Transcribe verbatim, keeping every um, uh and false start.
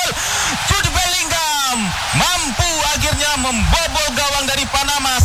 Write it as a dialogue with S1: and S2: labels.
S1: gol. Jude Bellingham mampu akhirnya membobol gawang dari Panama.